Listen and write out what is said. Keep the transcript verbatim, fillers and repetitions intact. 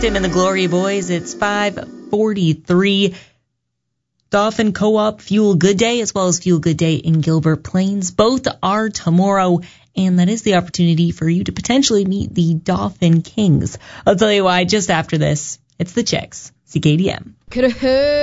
Stockton and the Glory Boys. It's five forty-three. Dauphin Co-op Fuel Good Day as well as Fuel Good Day in Gilbert Plains. Both are tomorrow, and that is the opportunity for you to potentially meet the Dauphin Kings. I'll tell you why just after this. It's the Chicks. C K D M. Could have heard